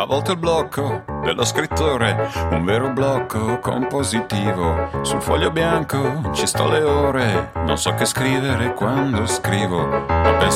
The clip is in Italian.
volte il blocco dello scrittore, un vero blocco compositivo. Sul foglio bianco ci sto le ore, non so che scrivere quando scrivo, ma penso